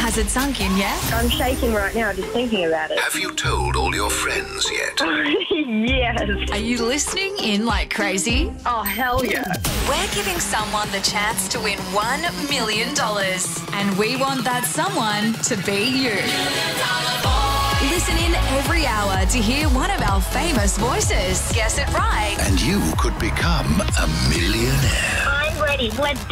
Has it sunk in yet? I'm shaking right now just thinking about it. Have you told all your friends yet? Yes. Are you listening in like crazy? Oh, hell yeah. We're giving someone the chance to win $1 million. And we want that someone to be you. Listen in every hour to hear one of our famous voices. Guess it right. And you could become a millionaire. I'm ready. Let's